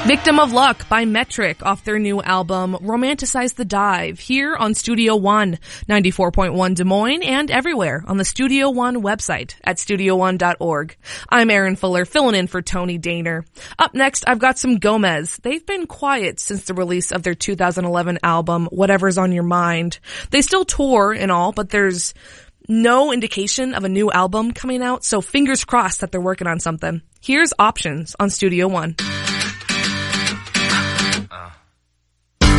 Victim of Luck by Metric off their new album, Romanticize the Dive, here on Studio One, 94.1 Des Moines and everywhere on the Studio One website at studio1.org. I'm Erin Fuller, filling in for Tony Daner. Up next, I've got some Gomez. They've been quiet since the release of their 2011 album, Whatever's on Your Mind. They still tour and all, but there's no indication of a new album coming out, so fingers crossed that they're working on something. Here's Options on Studio One.